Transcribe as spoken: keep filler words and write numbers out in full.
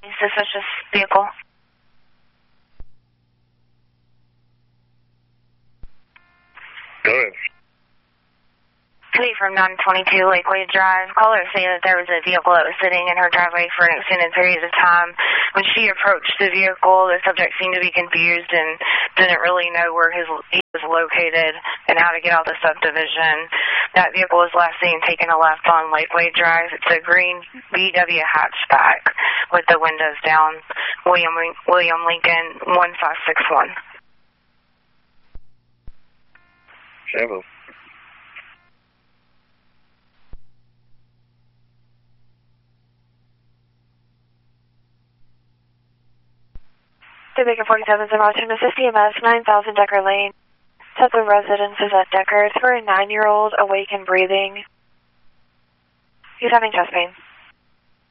Suspicious vehicle. Go ahead. Cody from nine twenty-two Lakeway Drive. Caller said that there was a vehicle that was sitting in her driveway for an extended period of time. When she approached the vehicle, the subject seemed to be confused and didn't really know where his, he was located and how to get out of the subdivision. That vehicle was last seen taking a left on Lakeway Drive. It's a green V W hatchback with the windows down. William, William Lincoln, one five six one. Seven. The Baker forty-seven is in Rochester, C M S, nine thousand Decker Lane. Type of residence is at Decker. It's for a nine-year-old awake and breathing. He's having chest pain.